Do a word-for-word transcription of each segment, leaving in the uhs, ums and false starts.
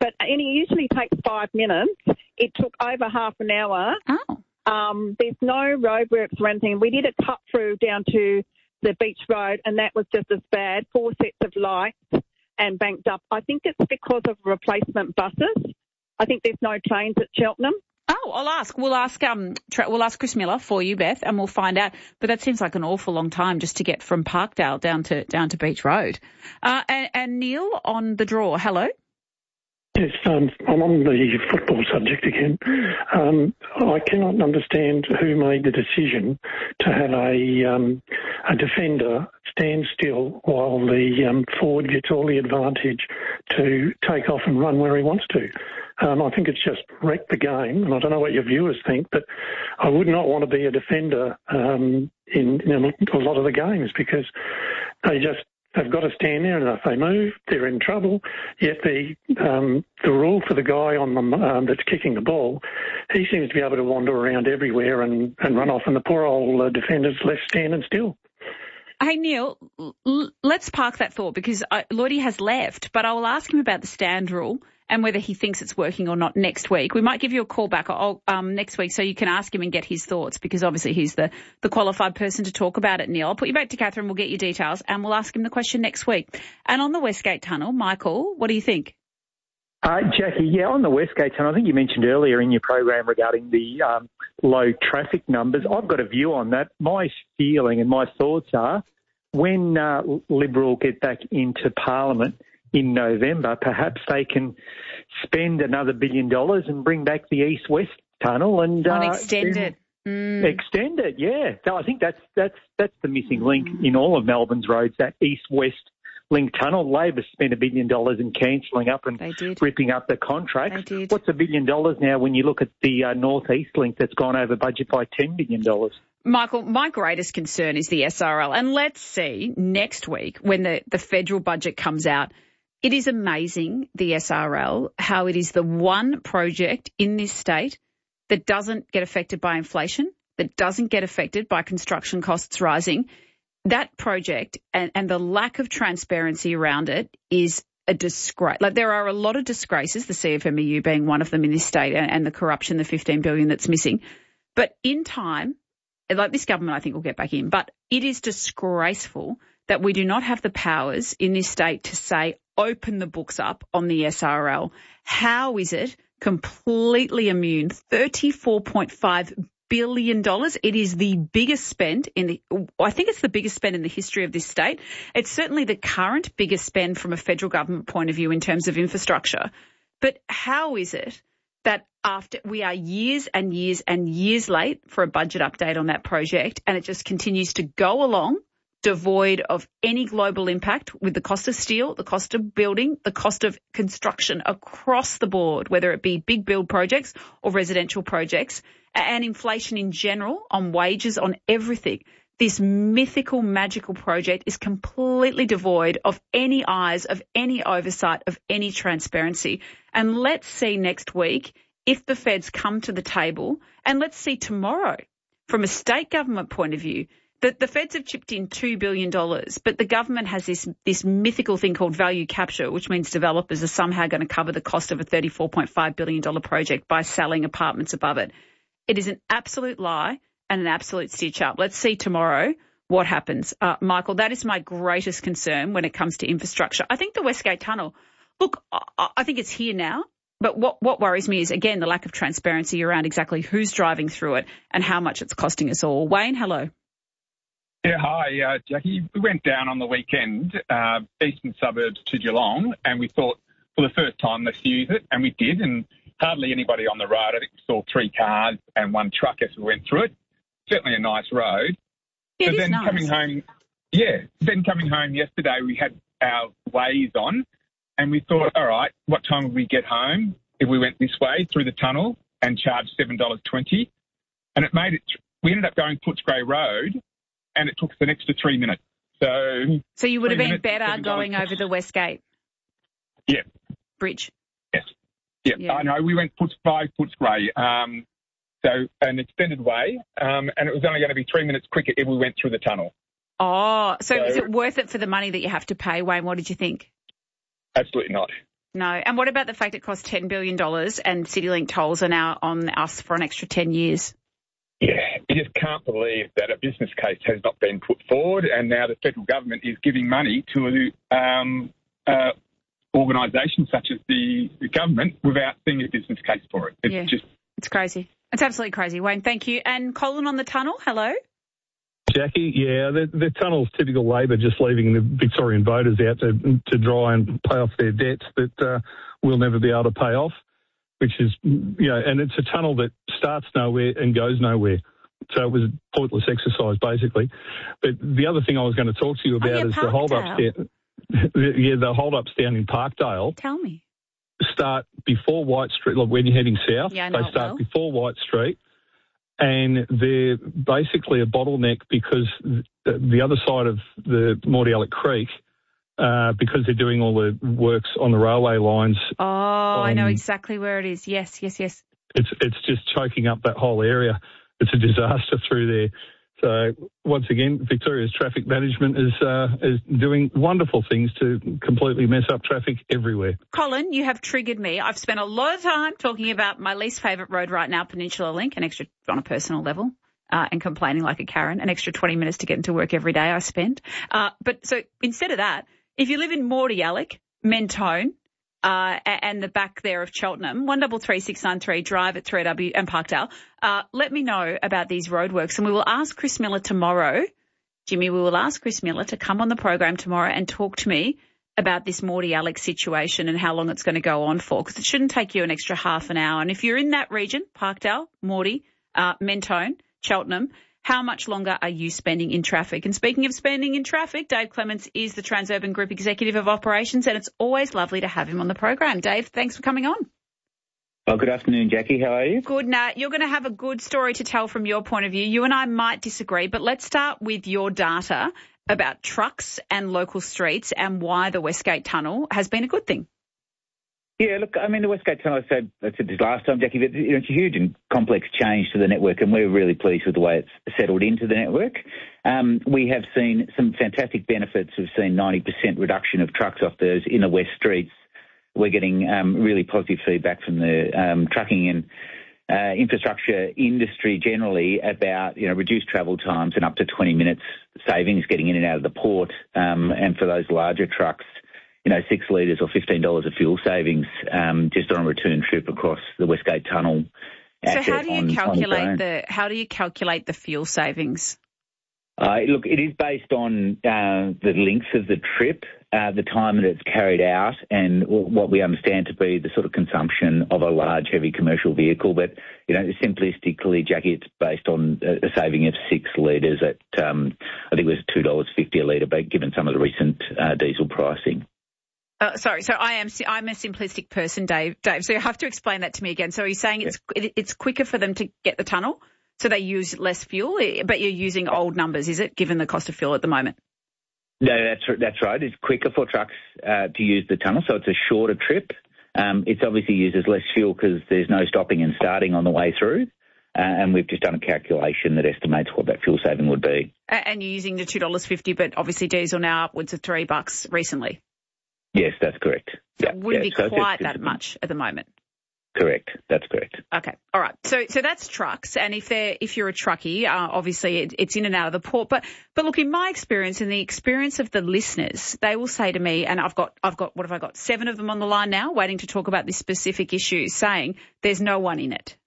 but and it usually takes five minutes. It took over half an hour. Oh. Um, there's no roadworks or anything. We did a cut through down to the beach road, and that was just as bad. Four sets of lights and banked up. I think it's because of replacement buses. I think there's no trains at Cheltenham. Oh, I'll ask. We'll ask. Um, tra- we'll ask Chris Miller for you, Beth, and we'll find out. But that seems like an awful long time just to get from Parkdale down to down to Beach Road. Uh, and, and Neil on the draw. Hello. Yes, um, I'm on the football subject again. Um, I cannot understand who made the decision to have a um, a defender stand still while the um, forward gets all the advantage to take off and run where he wants to. Um, I think it's just wrecked the game, and I don't know what your viewers think, but I would not want to be a defender um, in, in a lot of the games because they just they've got to stand there, and if they move, they're in trouble. Yet the um, the rule for the guy on the um, that's kicking the ball, he seems to be able to wander around everywhere and, and run off, and the poor old uh, defender's left standing still. Hey, Neil, l- let's park that thought because uh, Lloydie has left, but I will ask him about the stand rule and whether he thinks it's working or not next week. We might give you a call back um, next week so you can ask him and get his thoughts because obviously he's the, the qualified person to talk about it, Neil. I'll put you back to Catherine. We'll get your details and we'll ask him the question next week. And on the Westgate Tunnel, Michael, what do you think? Uh, Jackie, yeah, on the Westgate Tunnel, I think you mentioned earlier in your program regarding the um, low traffic numbers. I've got a view on that. My feeling and my thoughts are when uh, Liberal get back into Parliament in November, perhaps they can spend another billion dollars and bring back the East-West Tunnel and uh, extend it. Mm. Extend it, yeah. So I think that's that's that's the missing link in all of Melbourne's roads, that East-West link tunnel. Labor spent a billion dollars in cancelling up and ripping up the contracts. What's a billion dollars now when you look at the uh, North-East link that's gone over budget by ten billion dollars? Michael, my greatest concern is the S R L. And let's see next week when the, the federal budget comes out. It is amazing, the S R L, how it is the one project in this state that doesn't get affected by inflation, that doesn't get affected by construction costs rising. That project and, and the lack of transparency around it is a disgrace. Like there are a lot of disgraces, the C F M E U being one of them in this state and, and the corruption, the fifteen billion dollars that's missing. But in time, like this government I think will get back in, but it is disgraceful that we do not have the powers in this state to say open the books up on the S R L. How is it completely immune? thirty-four point five billion dollars. It is the biggest spend in the, I think it's the biggest spend in the history of this state. It's certainly the current biggest spend from a federal government point of view in terms of infrastructure. But how is it that after we are years and years and years late for a budget update on that project and it just continues to go along devoid of any global impact with the cost of steel, the cost of building, the cost of construction across the board, whether it be big build projects or residential projects, and inflation in general on wages, on everything. This mythical, magical project is completely devoid of any eyes, of any oversight, of any transparency. And let's see next week if the feds come to the table, and let's see tomorrow from a state government point of view, that the feds have chipped in two billion dollars, but the government has this, this mythical thing called value capture, which means developers are somehow going to cover the cost of a thirty-four point five billion dollars project by selling apartments above it. It is an absolute lie and an absolute stitch up. Let's see tomorrow what happens. Uh, Michael, that is my greatest concern when it comes to infrastructure. I think the Westgate Tunnel, look, I, I think it's here now. But what, what worries me is, again, the lack of transparency around exactly who's driving through it and how much it's costing us all. Wayne, hello. Yeah, hi, uh, Jackie. We went down on the weekend, uh, eastern suburbs to Geelong, and we thought for the first time let's use it, and we did, and hardly anybody on the road. I think we saw three cars and one truck as we went through it. Certainly a nice road. Yeah, but it then is nice. coming home, yeah, then coming home yesterday, we had our Waze on, and we thought, all right, what time would we get home if we went this way through the tunnel and charged seven dollars twenty? And it made it. We ended up going Footscray Road, and it took us an extra three minutes. So, so you would have been minutes, better going over the Westgate yeah. Bridge. Yes. Yeah, yeah. I know. We went Foots by Footscray, um, so an extended way, um, and it was only going to be three minutes quicker if we went through the tunnel. Oh, so, so is it worth it for the money that you have to pay, Wayne? What did you think? Absolutely not. No. And what about the fact it costs ten billion dollars and CityLink tolls are now on us for an extra ten years? Yeah, you just can't believe that a business case has not been put forward, and now the federal government is giving money to um, uh, organisations such as the, the government without seeing a business case for it. It's yeah. just It's crazy. It's absolutely crazy. Wayne, thank you. And Colin on the tunnel, hello. Jackie, yeah, the, the tunnel's typical Labor, just leaving the Victorian voters out to to dry and pay off their debts that uh, we'll never be able to pay off, which is, you know, and it's a tunnel that starts nowhere and goes nowhere. So it was a pointless exercise, basically. But the other thing I was going to talk to you about oh, yeah, is the hold-ups down, yeah, the hold-ups down in Parkdale. Tell me. Start before White Street, like when you're heading south, yeah, they start well. before White Street. And they're basically a bottleneck because the other side of the Mordialloc Creek, uh, because they're doing all the works on the railway lines. Oh, um, I know exactly where it is. Yes, yes, yes. It's it's just choking up that whole area. It's a disaster through there. So once again, Victoria's traffic management is uh, is doing wonderful things to completely mess up traffic everywhere. Colin, you have triggered me. I've spent a lot of time talking about my least favourite road right now, Peninsula Link, an extra on a personal level, uh, and complaining like a Karen, an extra twenty minutes to get into work every day I spend. Uh, but so instead of that, if you live in Mordialloc, Mentone, Uh, and the back there of Cheltenham, one double three six nine three, drive at three W and Parkdale. Uh, let me know about these roadworks, and we will ask Chris Miller tomorrow. Jimmy, we will ask Chris Miller to come on the program tomorrow and talk to me about this Mordialloc situation and how long it's going to go on for, because it shouldn't take you an extra half an hour. And if you're in that region, Parkdale, Mordy, uh, Mentone, Cheltenham, how much longer are you spending in traffic? And speaking of spending in traffic, Dave Clements is the Transurban Group Executive of Operations, and it's always lovely to have him on the program. Dave, thanks for coming on. Well, good afternoon, Jackie. How are you? Good, Nat. You're going to have a good story to tell from your point of view. You and I might disagree, but let's start with your data about trucks and local streets and why the Westgate Tunnel has been a good thing. Yeah, look, I mean, the Westgate Tunnel, I said, I said this last time, Jackie, but you know, it's a huge and complex change to the network, and we're really pleased with the way it's settled into the network. Um, we have seen some fantastic benefits. We've seen ninety percent reduction of trucks off those inner west streets. We're getting um, really positive feedback from the um, trucking and uh, infrastructure industry generally about, you know, reduced travel times and up to twenty minutes savings getting in and out of the port. Um, and for those larger trucks, you know, six litres or fifteen dollars of fuel savings um, just on a return trip across the Westgate Tunnel. So how do you on, calculate on the how do you calculate the fuel savings? Uh, look, it is based on uh, the length of the trip, uh, the time that it's carried out, and what we understand to be the sort of consumption of a large, heavy commercial vehicle. But, you know, simplistically, Jackie, it's based on a saving of six litres at, um, I think it was two dollars fifty a litre, but given some of the recent uh, diesel pricing. Uh, sorry, so I am I'm a simplistic person, Dave. Dave, so you have to explain that to me again. So are you saying it's it, it's quicker for them to get the tunnel, so they use less fuel, but you're using old numbers, is it, given the cost of fuel at the moment? No, that's that's right. It's quicker for trucks uh, to use the tunnel, so it's a shorter trip. Um, it's obviously uses less fuel because there's no stopping and starting on the way through, uh, and we've just done a calculation that estimates what that fuel saving would be. And you're using the two dollars fifty, but obviously diesel now upwards of three bucks recently. Yes, that's correct. So yeah, it wouldn't yeah. be so quite it's, that it's, much at the moment. Correct. That's correct. Okay. All right. So, so that's trucks. And if they're, if you're a truckie, uh, obviously it, it's in and out of the port. But, but look, in my experience and the experience of the listeners, they will say to me, and I've got, I've got, what have I got? Seven of them on the line now waiting to talk about this specific issue, saying there's no one in it.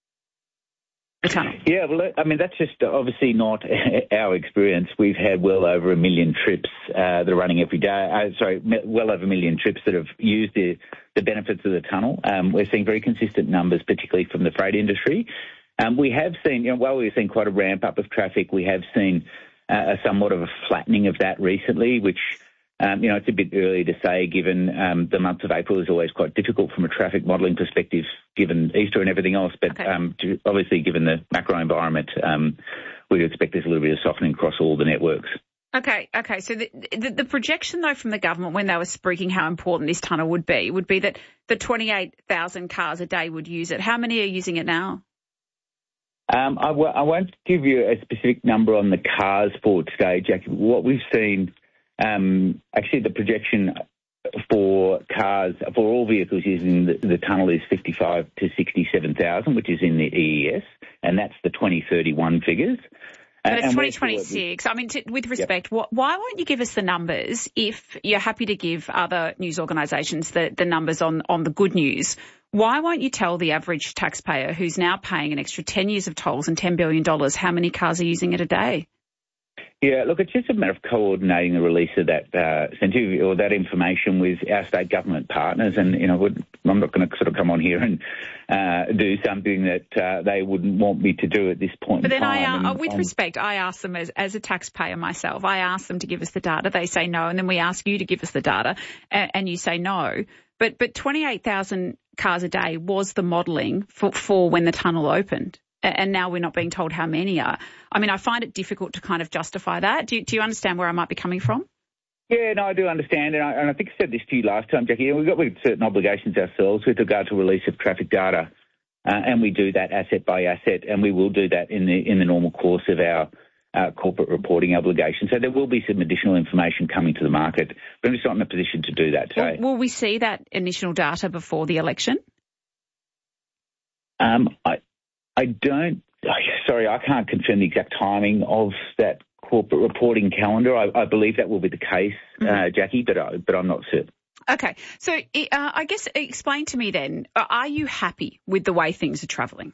The tunnel. Yeah, well, I mean, that's just obviously not our experience. We've had well over a million trips uh, that are running every day. Uh, sorry, well over a million trips that have used the, the benefits of the tunnel. Um, we're seeing very consistent numbers, particularly from the freight industry. Um, we have seen, you know, while we've seen quite a ramp up of traffic, we have seen uh, a somewhat of a flattening of that recently, which Um, you know, it's a bit early to say, given um, the month of April is always quite difficult from a traffic modelling perspective, given Easter and everything else. But okay. um, to, obviously, given the macro environment, um, we expect there's a little bit of softening across all the networks. Okay, okay. So the, the, the projection, though, from the government when they were speaking how important this tunnel would be, would be that the twenty-eight thousand cars a day would use it. How many are using it now? Um, I, w- I won't give you a specific number on the cars for today, Jackie. What we've seen... Um, actually, the projection for cars, for all vehicles using the, the tunnel is fifty-five to sixty-seven thousand, which is in the E E S, and that's the twenty thirty-one figures. But it's twenty twenty-six. I mean, to, with respect, yep. wh- why won't you give us the numbers if you're happy to give other news organisations the, the numbers on, on the good news? Why won't you tell the average taxpayer who's now paying an extra ten years of tolls and ten billion dollars how many cars are using it a day? Yeah, look, it's just a matter of coordinating the release of that uh, incentive or that information with our state government partners. And, you know, I'm not going to sort of come on here and uh, do something that uh, they wouldn't want me to do at this point But in then time. I, uh, and, with um, respect, I ask them as, as a taxpayer myself, I ask them to give us the data. They say no, and then we ask you to give us the data, and, and you say no. But but twenty-eight thousand cars a day was the modelling for, for when the tunnel opened. And now we're not being told how many are. I mean, I find it difficult to kind of justify that. Do you, do you understand where I might be coming from? Yeah, no, I do understand. And I, and I think I said this to you last time, Jackie. We've got certain obligations ourselves with regard to release of traffic data. Uh, and we do that asset by asset. And we will do that in the in the normal course of our uh, corporate reporting obligations. So there will be some additional information coming to the market. But I'm just not in a position to do that today. Will, will we see that initial data before the election? Um, I... I don't, sorry, I can't confirm the exact timing of that corporate reporting calendar. I, I believe that will be the case, mm-hmm. uh, Jackie, but, I, but I'm not certain. Okay. So uh, I guess explain to me then, are you happy with the way things are travelling?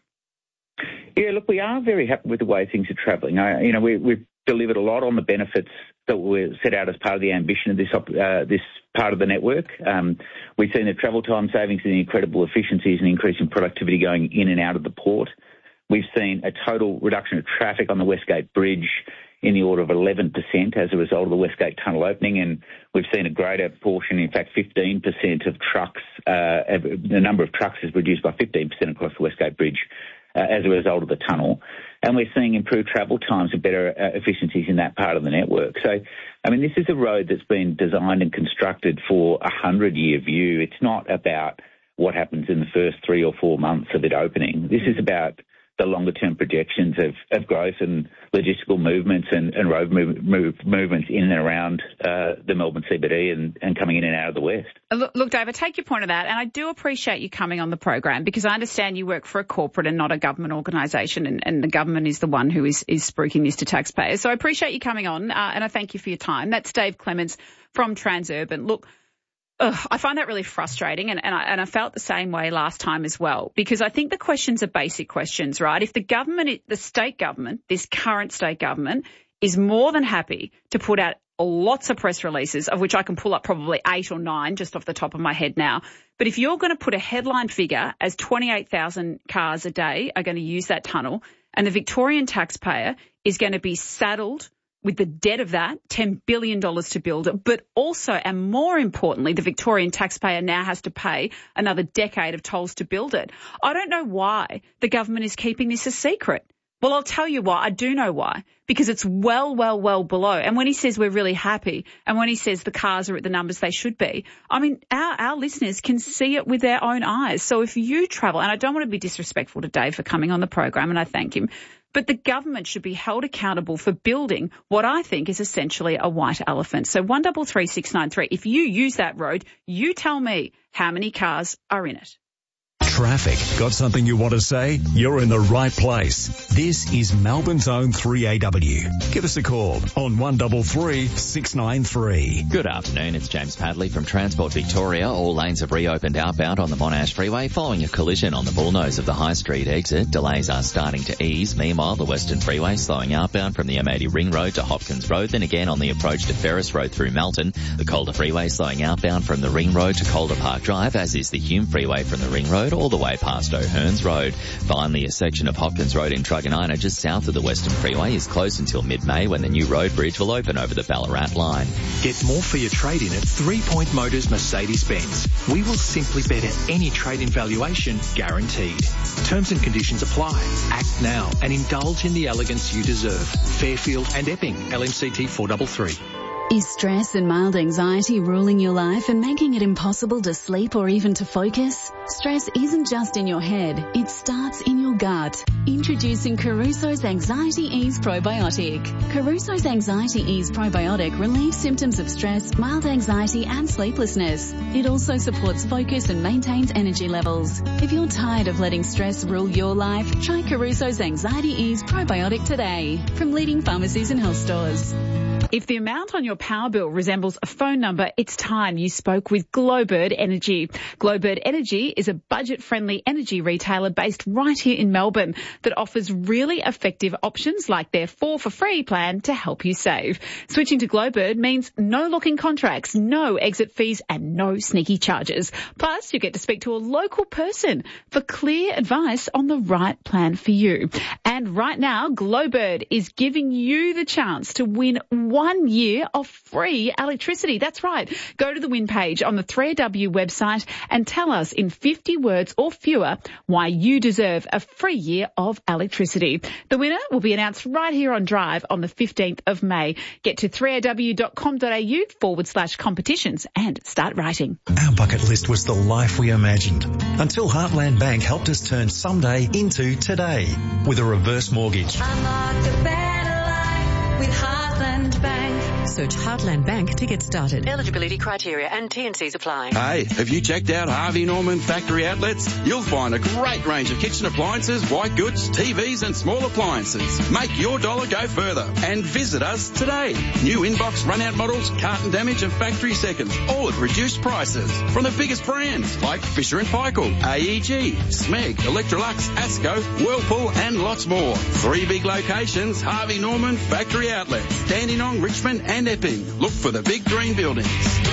Yeah, look, we are very happy with the way things are travelling. I, you know, we, we've delivered a lot on the benefits that were set out as part of the ambition of this uh, this part of the network. Um, we've seen the travel time savings and the incredible efficiencies and increase in productivity going in and out of the port. We've seen a total reduction of traffic on the Westgate Bridge in the order of eleven percent as a result of the Westgate Tunnel opening, and we've seen a greater portion, in fact fifteen percent of trucks, uh, the number of trucks is reduced by fifteen percent across the Westgate Bridge uh, as a result of the tunnel. And we're seeing improved travel times and better uh, efficiencies in that part of the network. So, I mean, this is a road that's been designed and constructed for a hundred-year view. It's not about what happens in the first three or four months of it opening. This is about the longer-term projections of, of growth and logistical movements and, and road move, move, movements in and around uh, the Melbourne C B D and, and coming in and out of the West. Look, look, Dave, I take your point of that, and I do appreciate you coming on the program because I understand you work for a corporate and not a government organisation, and, and the government is the one who is, is spruiking this to taxpayers. So I appreciate you coming on, uh, and I thank you for your time. That's Dave Clements from Transurban. Look, Ugh, I find that really frustrating, and, and, I, and I felt the same way last time as well, because I think the questions are basic questions, right? If the government, the state government, this current state government, is more than happy to put out lots of press releases, of which I can pull up probably eight or nine just off the top of my head now, but if you're going to put a headline figure as twenty-eight thousand cars a day are going to use that tunnel, and the Victorian taxpayer is going to be saddled with the debt of that, ten billion dollars to build it, but also, and more importantly, the Victorian taxpayer now has to pay another decade of tolls to build it. I don't know why the government is keeping this a secret. Well, I'll tell you why. I do know why. Because it's well, well, well below. And when he says we're really happy, and when he says the cars are at the numbers they should be, I mean, our, our listeners can see it with their own eyes. So if you travel, and I don't want to be disrespectful to Dave for coming on the program, and I thank him, but the government should be held accountable for building what I think is essentially a white elephant. So one double three six nine three. If you use that road, you tell me how many cars are in it. Traffic. Got something you want to say? You're in the right place. This is Melbourne's own three A W. Give us a call on one double three six nine three. Good afternoon. It's James Padley from Transport Victoria. All lanes have reopened outbound on the Monash Freeway following a collision on the Bullnose of the High Street exit. Delays are starting to ease. Meanwhile, the Western Freeway slowing outbound from the M eighty Ring Road to Hopkins Road. Then again on the approach to Ferris Road through Melton. The Calder Freeway slowing outbound from the Ring Road to Calder Park Drive, as is the Hume Freeway from the Ring Road all the way past O'Hearns Road. Finally, a section of Hopkins Road in Truganina just south of the Western Freeway is closed until mid-May when the new road bridge will open over the Ballarat line. Get more for your trade-in at Three Point Motors Mercedes-Benz. We will simply better any trade-in valuation, guaranteed. Terms and conditions apply. Act now and indulge in the elegance you deserve. Fairfield and Epping, L M C T four three three. Is stress and mild anxiety ruling your life and making it impossible to sleep or even to focus? Stress isn't just in your head, it starts in your gut. Introducing Caruso's Anxiety Ease Probiotic. Caruso's Anxiety Ease Probiotic relieves symptoms of stress, mild anxiety and sleeplessness. It also supports focus and maintains energy levels. If you're tired of letting stress rule your life, try Caruso's Anxiety Ease Probiotic today from leading pharmacies and health stores. If the amount on your power bill resembles a phone number, it's time you spoke with Glowbird Energy. Glowbird Energy is a budget-friendly energy retailer based right here in Melbourne that offers really effective options like their four for free plan to help you save. Switching to Glowbird means no lock-in contracts, no exit fees and no sneaky charges. Plus, you get to speak to a local person for clear advice on the right plan for you. And right now, Glowbird is giving you the chance to win one year of free electricity. That's right. Go to the win page on the three A W website and tell us in fifty words or fewer why you deserve a free year of electricity. The winner will be announced right here on Drive on the fifteenth of May. Get to three A W dot com dot A U forward slash competitions and start writing. Our bucket list was the life we imagined until Heartland Bank helped us turn someday into today with a reverse mortgage. Unlock a better life with Heartland Bank. Search Heartland Bank to get started. Eligibility criteria and T and Cs apply. Hey, have you checked out Harvey Norman Factory Outlets? You'll find a great range of kitchen appliances, white goods, T Vs and small appliances. Make your dollar go further and visit us today. New inbox run-out models, carton damage and factory seconds, all at reduced prices. From the biggest brands like Fisher and Paykel, A E G, Smeg, Electrolux, Asco, Whirlpool and lots more. Three big locations, Harvey Norman Factory Outlets, Dandenong, Richmond and Epping. Look for the big green buildings.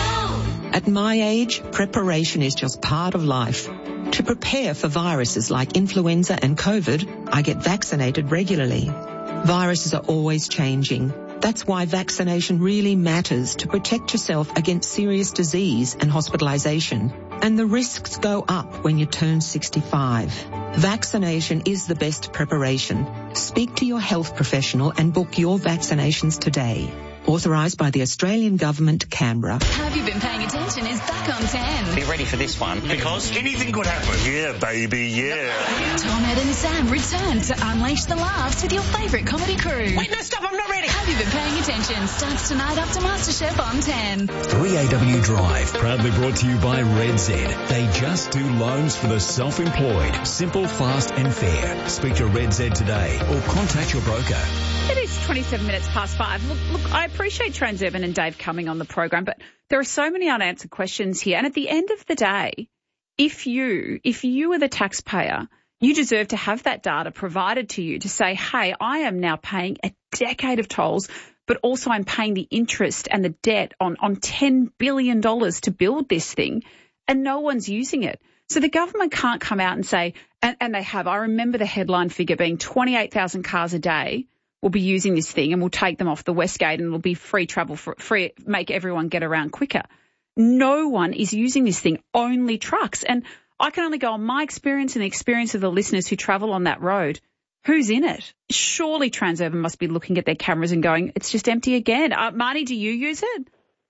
At my age, preparation is just part of life. To prepare for viruses like influenza and COVID, I get vaccinated regularly. Viruses are always changing. That's why vaccination really matters to protect yourself against serious disease and hospitalisation. And the risks go up when you turn sixty-five. Vaccination is the best preparation. Speak to your health professional and book your vaccinations today. Authorised by the Australian Government, Canberra. Have You Been Paying Attention is back on ten. Be ready for this one, because anything could happen. Yeah, baby, yeah. Tom, Ed and Sam return to unleash the laughs with your favourite comedy crew. Wait, no, stop, I'm not ready. Have You Been Paying Attention starts tonight after MasterChef on ten. three A W Drive, proudly brought to you by Red Z. They just do loans for the self-employed. Simple, fast and fair. Speak to Red Z today or contact your broker. It is twenty-seven minutes past five. Look, look, I appreciate Transurban and Dave coming on the program, but there are so many unanswered questions here. And at the end of the day, if you, if you are the taxpayer, you deserve to have that data provided to you to say, hey, I am now paying a decade of tolls, but also I'm paying the interest and the debt on, on ten billion dollars to build this thing, and no one's using it. So the government can't come out and say, and, and they have, I remember the headline figure being twenty-eight thousand cars a day will be using this thing, and we'll take them off the West Gate and it'll be free travel, for free, make everyone get around quicker. No one is using this thing, only trucks. And I can only go on my experience and the experience of the listeners who travel on that road. Who's in it? Surely Transurban must be looking at their cameras and going, it's just empty again. Uh, Marnie, do you use it?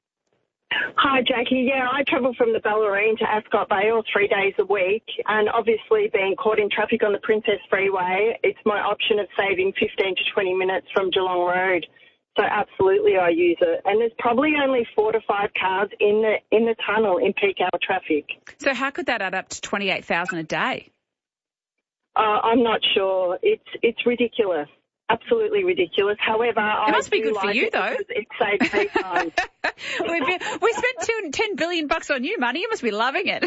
Hi, Jackie. Yeah, I travel from the Bellarine to Ascot Vale three days a week, and obviously being caught in traffic on the Princess Freeway, it's my option of saving fifteen to twenty minutes from Geelong Road. So absolutely I use it. And there's probably only four to five cars in the in the tunnel in peak hour traffic. So how could that add up to twenty-eight thousand a day? Uh, I'm not sure. It's it's ridiculous. Absolutely ridiculous. However, it must I be good like for you, it though. It saves me time. we, we spent two, ten billion bucks on you, Money. You must be loving it.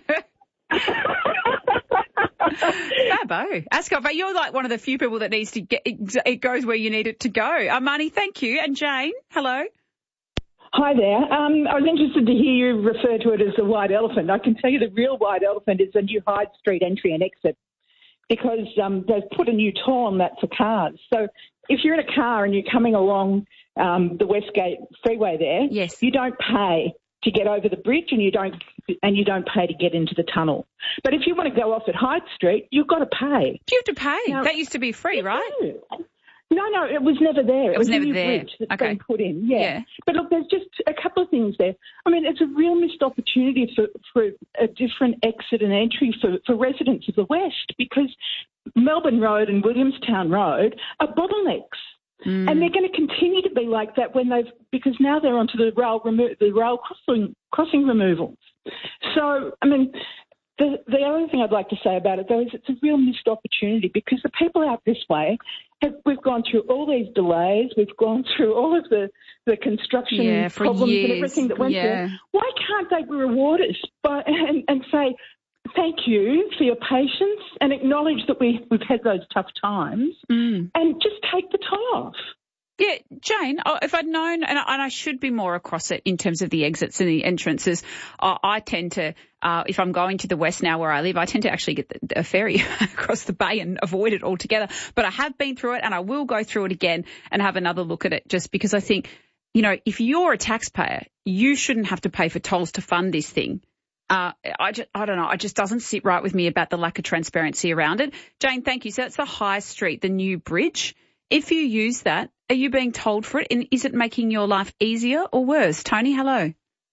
Bravo. Ascot, but you're like one of the few people that needs to get it, it goes where you need it to go. Uh, Marnie, thank you. And Jane, hello. Hi there. Um, I was interested to hear you refer to it as the white elephant. I can tell you the real white elephant is the new Hyde Street entry and exit, because um, they've put a new toll on that for cars. So if you're in a car and you're coming along um, the Westgate Freeway there, yes, you don't pay to get over the bridge, and you don't and you don't pay to get into the tunnel. But if you want to go off at Hyde Street, you've got to pay. Do you have to pay? Now, that used to be free, right? Do. No, no, it was never there. It, it was, was never a new there. bridge that's okay. been put in, yeah. yeah. But look, there's just a couple of things there. I mean, it's a real missed opportunity for, for a different exit and entry for, for residents of the West, because Melbourne Road and Williamstown Road are bottlenecks. Mm. And they're going to continue to be like that when they've, because now they're onto the rail, remo- the rail crossing, crossing removals. So, I mean, the, the other thing I'd like to say about it, though, is it's a real missed opportunity, because the people out this way, have, we've gone through all these delays, we've gone through all of the, the construction yeah, problems years. and everything that went yeah. through. Why can't they be rewarded by, and, and say, thank you for your patience, and acknowledge that we, we've had those tough times, mm. and just take the time off? Yeah, Jane, if I'd known, and I, and I should be more across it in terms of the exits and the entrances, I, I tend to, uh, if I'm going to the west now where I live, I tend to actually get the, a ferry across the bay and avoid it altogether. But I have been through it, and I will go through it again and have another look at it, just because I think, you know, if you're a taxpayer, you shouldn't have to pay for tolls to fund this thing. Uh, I, just, I don't know. It just doesn't sit right with me about the lack of transparency around it. Jane, thank you. So that's the High Street, the new bridge. If you use that, are you being told for it? And is it making your life easier or worse? Tony, hello.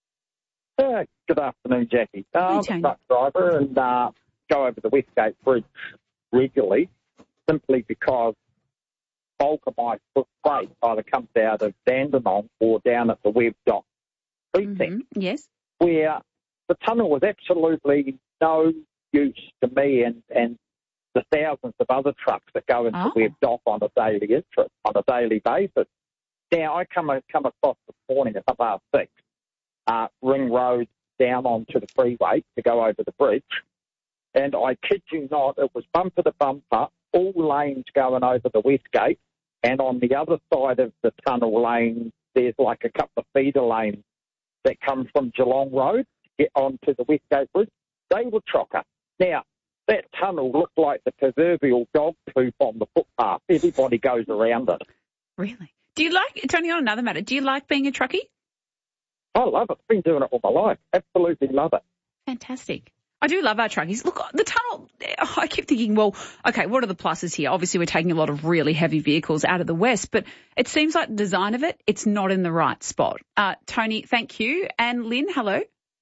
Uh, good afternoon, Jackie. Uh, I'm a truck driver and uh, go over the Westgate Bridge regularly, simply because bulk of my freight either comes out of Dandenong or down at the Webb Dock precinct. Mm-hmm. Yes. Where the tunnel was absolutely no use to me and, and the thousands of other trucks that go into oh. Webb Dock on a daily interest, on a daily basis. Now, I come come across this morning at half six, uh, Ring Road down onto the freeway to go over the bridge, and I kid you not, it was bumper to bumper, all lanes going over the Westgate, and on the other side of the tunnel lane, there's like a couple of feeder lanes that come from Geelong Road to get onto the Westgate Bridge. They were chocker. Now, that tunnel looked like the proverbial dog poop on the footpath. Everybody goes around it. Really? Do you like, Tony, on another matter, do you like being a truckie? I love it. I've been doing it all my life. Absolutely love it. Fantastic. I do love our truckies. Look, the tunnel, I keep thinking, well, okay, what are the pluses here? Obviously, we're taking a lot of really heavy vehicles out of the west, but it seems like the design of it, it's not in the right spot. Uh, Tony, thank you. And Lynn, hello.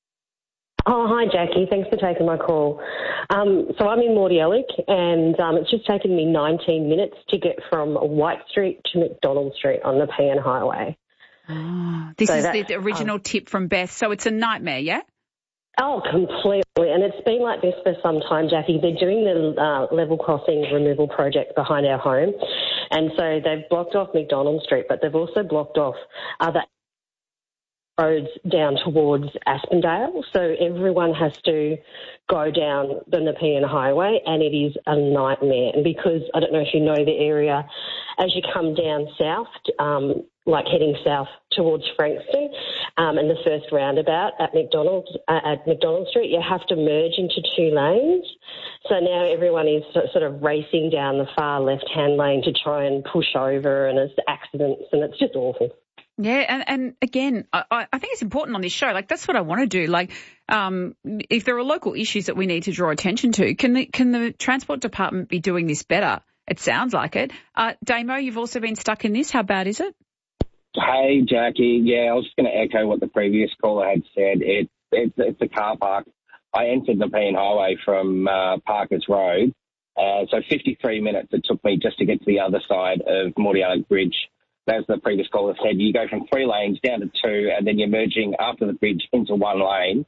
Oh, hi, Jackie. Thanks for taking my call. Um, so I'm in Mordialloc, and um, it's just taken me nineteen minutes to get from White Street to McDonald Street on the P N Highway. Oh, this so is the, the original um, tip from Beth. So it's a nightmare, yeah? Oh, completely. And it's been like this for some time, Jackie. They're doing the uh, level crossing removal project behind our home. And so they've blocked off McDonald Street, but they've also blocked off other roads down towards Aspendale. So everyone has to go down the Nepean Highway, and it is a nightmare. And because, I don't know if you know the area, as you come down south, um, like heading south towards Frankston, um, and the first roundabout at McDonald uh, at McDonald Street, you have to merge into two lanes. So now everyone is sort of racing down the far left-hand lane to try and push over, and there's accidents, and it's just awful. Yeah, and, and again, I, I think it's important on this show. Like, that's what I want to do. Like, um, if there are local issues that we need to draw attention to, can the, can the Transport Department be doing this better? It sounds like it. Uh, Damo, you've also been stuck in this. How bad is it? Hey, Jackie. Yeah, I was just going to echo what the previous caller had said. It, it, it's a car park. I entered the Nepean Highway from uh, Parkers Road, uh, so fifty-three minutes it took me just to get to the other side of Mordialloc Bridge. As the previous caller said, you go from three lanes down to two, and then you're merging after the bridge into one lane.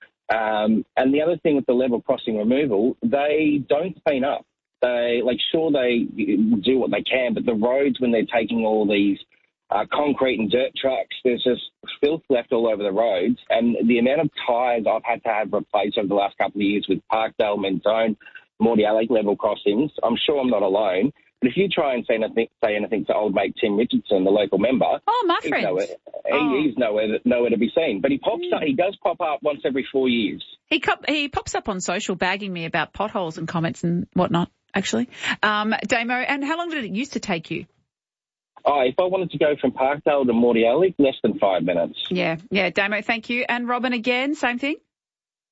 Um, and the other thing with the level crossing removal, they don't clean up. They, like, sure, they do what they can, but the roads, when they're taking all these uh, concrete and dirt trucks, there's just filth left all over the roads. And the amount of tyres I've had to have replaced over the last couple of years with Parkdale, Mentone, Mordialloc level crossings, I'm sure I'm not alone. But if you try and say anything, say anything to old mate Tim Richardson, the local member, oh, my he's friend, nowhere, oh. he, he's nowhere, nowhere to be seen. But he pops mm. up, he does pop up once every four years. He cop, he pops up on social, bagging me about potholes and comments and whatnot. Actually, um, Damo, and how long did it used to take you? Oh, if I wanted to go from Parkdale to Mordialloc, less than five minutes. Yeah, yeah, Damo, thank you. And Robin, again, same thing.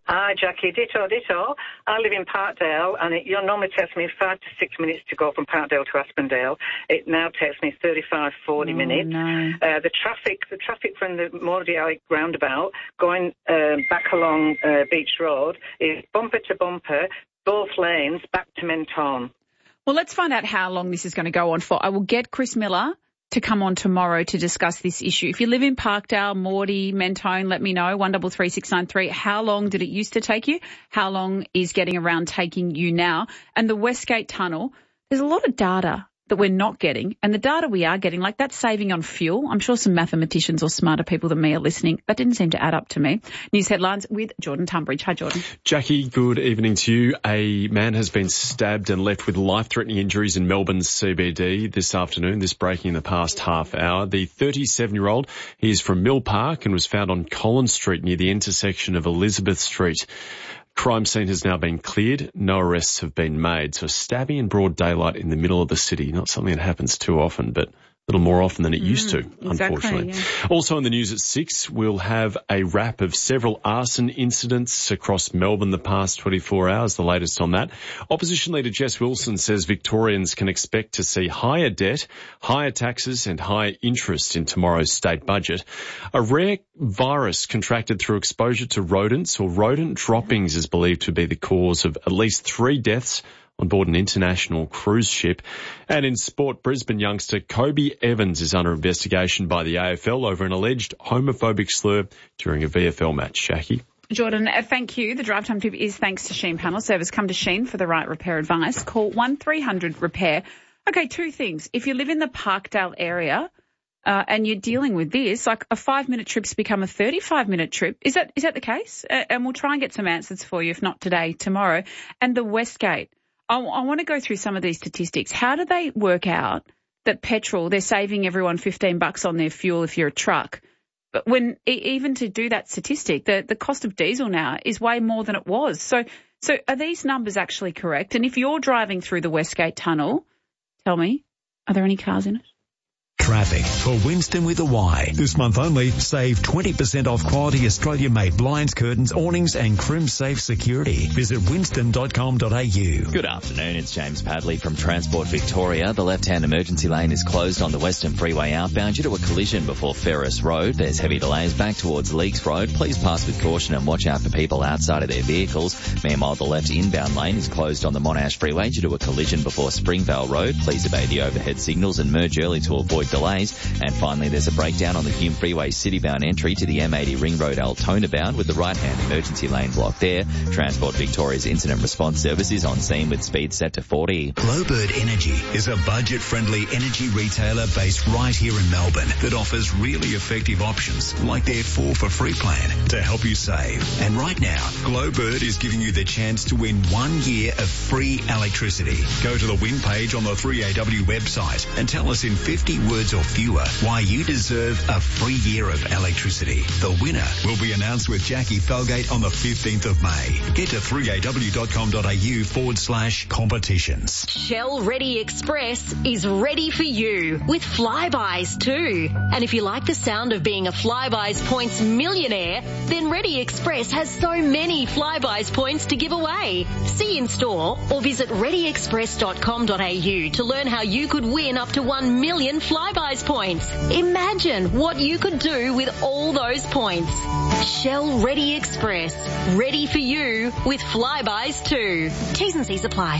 Hi, Jackie. Ditto, ditto. I live in Parkdale, and it normally takes me five to six minutes to go from Parkdale to Aspendale. It now takes me thirty-five, forty oh, minutes. No. Uh, the traffic, the traffic from the Morley Alley roundabout going uh, back along uh, Beach Road is bumper to bumper, both lanes back to Mentone. Well, let's find out how long this is going to go on for. I will get Chris Miller to come on tomorrow to discuss this issue. If you live in Parkdale, Mordy, Mentone, let me know, one three three six nine three. How long did it used to take you? How long is getting around taking you now? And the Westgate Tunnel, there's a lot of data that we're not getting, and the data we are getting, like that saving on fuel, I'm sure some mathematicians or smarter people than me are listening. That didn't seem to add up to me. News headlines with Jordan Tunbridge. Hi, Jordan. Jackie, good evening to you. A man has been stabbed and left with life-threatening injuries in Melbourne's C B D this afternoon, this breaking in the past half hour. The thirty-seven-year-old, he is from Mill Park and was found on Collins Street near the intersection of Elizabeth Street. Crime scene has now been cleared. No arrests have been made. So stabbing in broad daylight in the middle of the city, not something that happens too often, but a little more often than it mm, used to, exactly, unfortunately. Yeah. Also in the news at six, we'll have a wrap of several arson incidents across Melbourne the past twenty-four hours, the latest on that. Opposition leader Jess Wilson says Victorians can expect to see higher debt, higher taxes and higher interest in tomorrow's state budget. A rare virus contracted through exposure to rodents or rodent droppings is believed to be the cause of at least three deaths on board an international cruise ship. And in sport, Brisbane youngster Kobe Evans is under investigation by the A F L over an alleged homophobic slur during a V F L match. Jackie? Jordan, uh, thank you. The drive time tip is thanks to Sheen Panel Service. Come to Sheen for the right repair advice. Call one three hundred repair. Okay, two things. If you live in the Parkdale area uh, and you're dealing with this, like a five-minute trip's become a thirty-five minute trip. Is that is that the case? Uh, and we'll try and get some answers for you, if not today, tomorrow. And the Westgate. I, I want to go through some of these statistics. How do they work out that petrol, they're saving everyone fifteen bucks on their fuel if you're a truck? But when even to do that statistic, the, the cost of diesel now is way more than it was. So, so are these numbers actually correct? And if you're driving through the Westgate Tunnel, tell me, are there any cars in it? Traffic for Winston with a Y. This month only, save twenty percent off quality Australia-made blinds, curtains, awnings and Crimsafe security. Visit winston dot com dot a u. Good afternoon, it's James Padley from Transport Victoria. The left-hand emergency lane is closed on the Western Freeway outbound due to a collision before Ferris Road. There's heavy delays back towards Leakes Road. Please pass with caution and watch out for people outside of their vehicles. Meanwhile, the left inbound lane is closed on the Monash Freeway due to a collision before Springvale Road. Please obey the overhead signals and merge early to avoid delays. And finally, there's a breakdown on the Hume Freeway citybound entry to the M eighty Ring Road Altona bound with the right-hand emergency lane blocked there. Transport Victoria's incident response service is on scene with speed set to forty. Glowbird Energy is a budget-friendly energy retailer based right here in Melbourne that offers really effective options like their four for free plan to help you save. And right now, Glowbird is giving you the chance to win one year of free electricity. Go to the win page on the three A W website and tell us in fifty words or fewer why you deserve a free year of electricity. The winner will be announced with Jackie Felgate on the fifteenth of May. Get to three A W dot com dot a u forward slash competitions. Shell Ready Express is ready for you with Flybys too. And if you like the sound of being a Flybys points millionaire, then Ready Express has so many Flybys points to give away. See in store or visit ready express dot com dot a u to learn how you could win up to one million Flybys points. Imagine what you could do with all those points. Shell Ready Express, ready for you with Flybys too. T's and C's apply.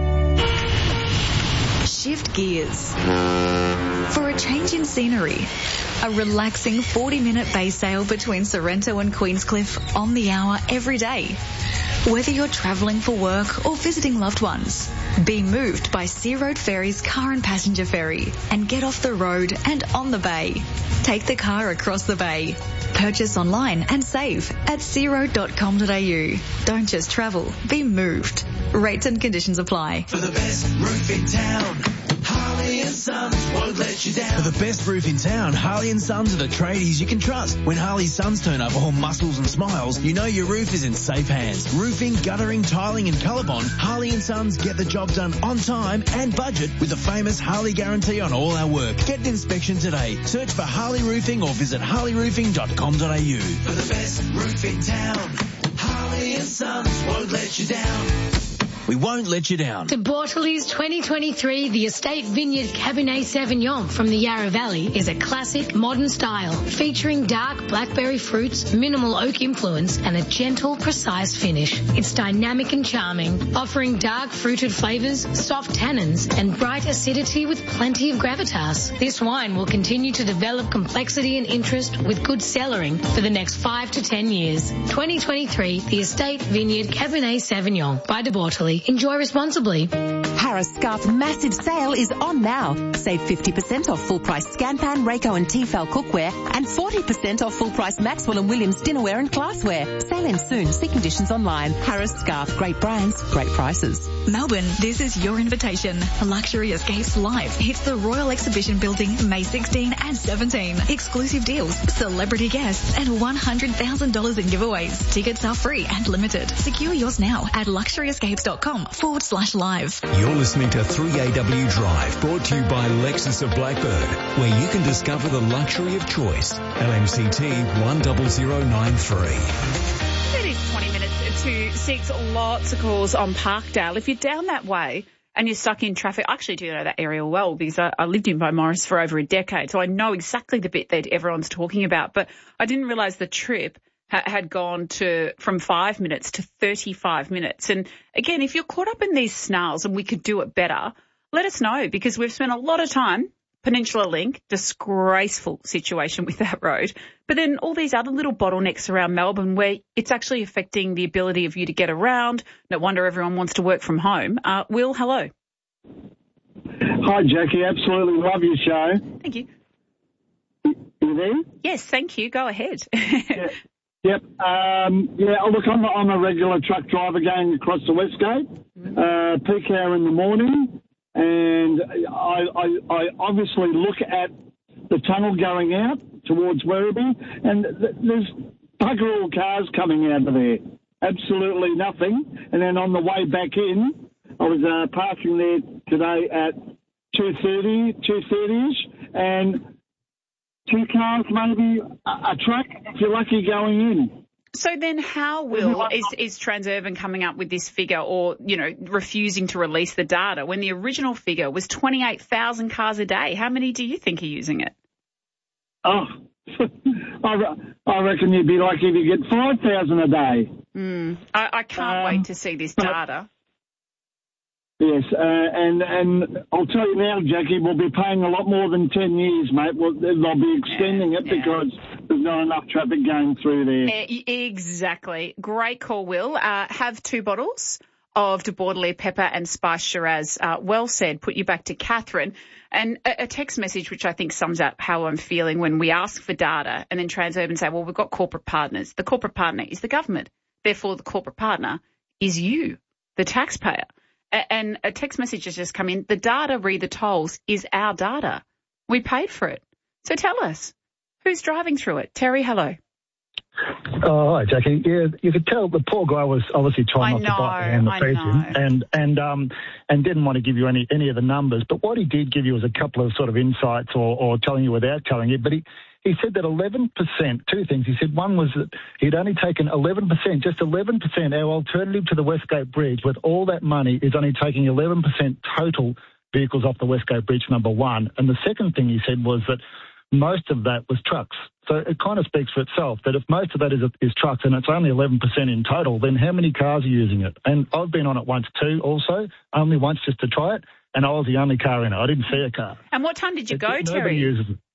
Shift gears for a change in scenery. A relaxing forty minute bay sail between Sorrento and Queenscliff on the hour every day. Whether you're travelling for work or visiting loved ones, be moved by Sea Road Ferry's car and passenger ferry and get off the road and on the bay. Take the car across the bay. Purchase online and save at sea road dot com dot a u. Don't just travel, be moved. Rates and conditions apply. For the best roof in town, Harley and Sons won't let you down. For the best roof in town, Harley and Sons are the tradies you can trust. When Harley Sons turn up all muscles and smiles, you know your roof is in safe hands. Roofing, guttering, tiling and Colorbond, Harley and Sons get the job done on time and budget with the famous Harley guarantee on all our work. Get an inspection today. Search for Harley Roofing or visit harley roofing dot com dot a u. For the best roof in town, Harley Harley and Sons won't let you down. We won't let you down. De Bortoli's twenty twenty-three The Estate Vineyard Cabernet Sauvignon from the Yarra Valley is a classic modern style featuring dark blackberry fruits, minimal oak influence and a gentle, precise finish. It's dynamic and charming, offering dark fruited flavours, soft tannins and bright acidity with plenty of gravitas. This wine will continue to develop complexity and interest with good cellaring for the next five to ten years. twenty twenty-three The Estate Vineyard Cabernet Sauvignon by De Bortoli. Enjoy responsibly. Harris Scarf's massive sale is on now. Save fifty percent off full price Scanpan, Rayco and Tefal cookware and forty percent off full price Maxwell and Williams dinnerware and glassware. Sale ends soon. See conditions online. Harris Scarf. Great brands, great prices. Melbourne, this is your invitation. Luxury Escapes Live hits the Royal Exhibition Building May sixteenth and seventeenth. Exclusive deals, celebrity guests and one hundred thousand dollars in giveaways. Tickets are free and limited. Secure yours now at luxury escapes dot com forward slash live. You're listening to three A W Drive, brought to you by Lexus of Blackbird, where you can discover the luxury of choice. L M C T one zero zero nine three. It is twenty minutes to six. Lots of calls on Parkdale. If you're down that way and you're stuck in traffic, I actually do know that area well because I, I lived in Beaumaris for over a decade, so I know exactly the bit that everyone's talking about. But I didn't realise the trip ha- had gone to from five minutes to thirty-five minutes. And again, if you're caught up in these snarls and we could do it better, let us know because we've spent a lot of time. Peninsula Link, disgraceful situation with that road. But then all these other little bottlenecks around Melbourne where it's actually affecting the ability of you to get around. No wonder everyone wants to work from home. Uh, Will, hello. Hi, Jackie. Absolutely love your show. Thank you. You there? Yes, thank you. Go ahead. yeah. Yep. Um, yeah, look, I'm a, I'm a regular truck driver going across the West Gate, mm-hmm. uh, peak hour in the morning. And I, I, I obviously look at the tunnel going out towards Werribee, and th- there's bugger all cars coming out of there. Absolutely nothing. And then on the way back in, I was uh, parking there today at two thirty, two thirty-ish, and two cars, maybe a, a truck, if you're lucky, going in. So then how will, is, is Transurban coming up with this figure or, you know, refusing to release the data when the original figure was twenty-eight thousand cars a day? How many do you think are using it? Oh, I, I reckon you'd be lucky to get five thousand a day. Mm, I, I can't um, wait to see this data. Yes, uh, and and I'll tell you now, Jackie, we'll be paying a lot more than ten years, mate. Well, they'll be extending yeah, it yeah. because there's not enough traffic going through there. Exactly. Great call, Will. Uh, have two bottles of De Bortoli Pepper and Spice Shiraz. Uh, well said. Put you back to Catherine. And a, a text message which I think sums up how I'm feeling when we ask for data and then Transurban say, well, we've got corporate partners. The corporate partner is the government. Therefore, the corporate partner is you, the taxpayer. And a text message has just come in. The data, re the tolls, is our data. We paid for it. So tell us, who's driving through it? Terry, hello. Oh, hi, Jackie. Yeah, you could tell the poor guy was obviously trying I not know, to bite the hand that feeds him, and and um and didn't want to give you any any of the numbers. But what he did give you was a couple of sort of insights, or, or telling you without telling you. But he. He said that eleven percent, two things. He said one was that he'd only taken eleven percent, just eleven percent. Our alternative to the Westgate Bridge, with all that money, is only taking eleven percent total vehicles off the Westgate Bridge, number one. And the second thing he said was that most of that was trucks. So it kind of speaks for itself that if most of that is, is trucks and it's only eleven percent in total, then how many cars are using it? And I've been on it once too also, only once just to try it, and I was the only car in it. I didn't see a car. And what time did you it, go, nobody Terry? Uses it.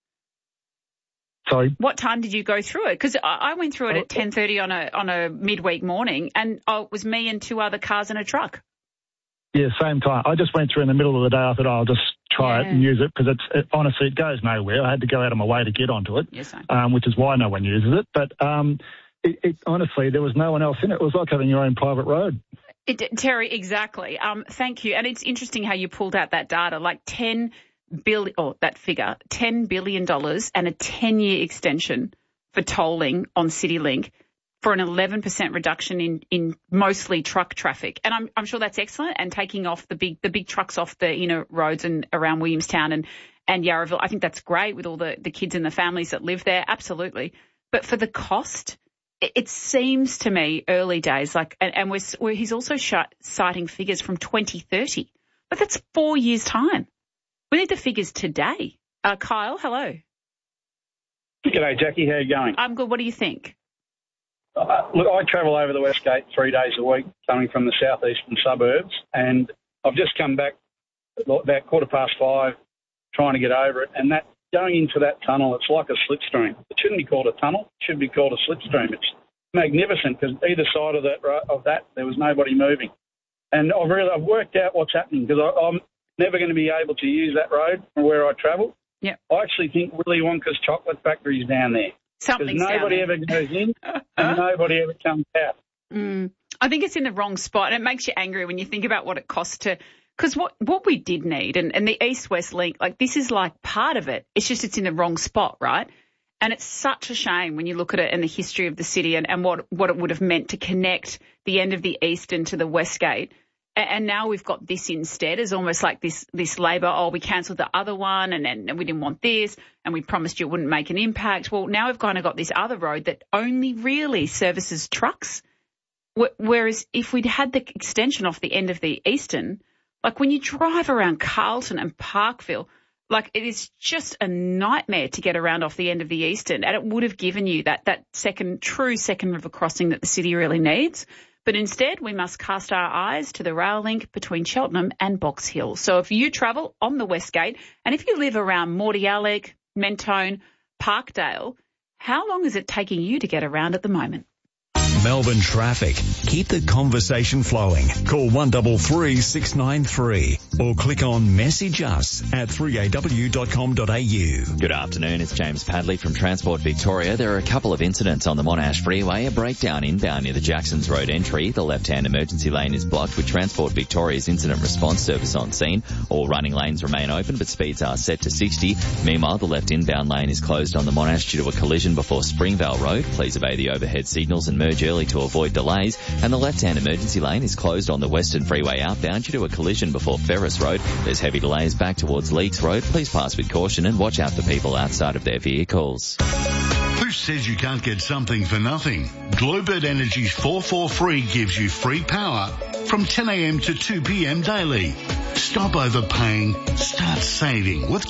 Sorry? What time did you go through it? Because I went through it at ten thirty on a on a midweek morning, and oh, it was me and two other cars in a truck. Yeah, same time. I just went through in the middle of the day. I thought, oh, I'll just try yeah. it and use it because it's it, honestly, it goes nowhere. I had to go out of my way to get onto it, yes, um, which is why no one uses it. But um, it, it, honestly, there was no one else in it. It was like having your own private road. It, Terry, exactly. Um, thank you. And it's interesting how you pulled out that data, like ten billion, oh, that figure, ten billion dollars and a ten-year extension for tolling on CityLink for an eleven percent reduction in, in mostly truck traffic. And I'm, I'm sure that's excellent, and taking off the big the big trucks off the inner roads and around Williamstown and, and Yarraville. I think that's great with all the, the kids and the families that live there, absolutely. But for the cost it, it seems to me early days, like, and, and we're, we're, he's also sh- citing figures from twenty thirty, but that's four years' time. We need the figures today. Uh, Kyle, hello. G'day, Jackie. How are you going? I'm good. What do you think? Uh, look, I travel over the West Gate three days a week, coming from the southeastern suburbs, and I've just come back about quarter past five, trying to get over it, and that going into that tunnel, it's like a slipstream. It shouldn't be called a tunnel; it should be called a slipstream. It's magnificent because either side of that of that there was nobody moving, and I've really I've worked out what's happening because I'm never going to be able to use that road from where I travel. Yeah, I actually think Willy Wonka's chocolate factory is down there. Something's Because nobody down there. ever goes in and nobody ever comes out. Mm, I think it's in the wrong spot, and it makes you angry when you think about what it costs to. Because what, what we did need, and, and the East-West link, like this is like part of it. It's just it's in the wrong spot, right? And it's such a shame when you look at it and the history of the city and, and what, what it would have meant to connect the end of the Eastern to the West Gate. And, and now we've got this instead as almost like this this Labor, oh, we cancelled the other one and, and we didn't want this and we promised you it wouldn't make an impact. Well, now we've kind of got this other road that only really services trucks. Whereas if we'd had the extension off the end of the Eastern, like when you drive around Carlton and Parkville, like it is just a nightmare to get around off the end of the Eastern, and it would have given you that that second, true second river crossing that the city really needs. But instead, we must cast our eyes to the rail link between Cheltenham and Box Hill. So if you travel on the West Gate, and if you live around Mordialloc, Mentone, Parkdale, how long is it taking you to get around at the moment? Melbourne traffic. Keep the conversation flowing. Call one three three, six nine three or click on message us at three a w dot com dot a u. Good afternoon, it's James Padley from Transport Victoria. There are a couple of incidents on the Monash Freeway. A breakdown inbound near the Jacksons Road entry. The left-hand emergency lane is blocked with Transport Victoria's incident response service on scene. All running lanes remain open, but speeds are set to sixty. Meanwhile, the left inbound lane is closed on the Monash due to a collision before Springvale Road. Please obey the overhead signals and merge early to avoid delays. And the left-hand emergency lane is closed on the Western Freeway outbound due to a collision before Ferris Road. There's heavy delays back towards Leaks Road. Please pass with caution and watch out for people outside of their vehicles. Who says you can't get something for nothing? Globird Energy's four four free gives you free power from ten a m to two p m daily. Stop overpaying, start saving with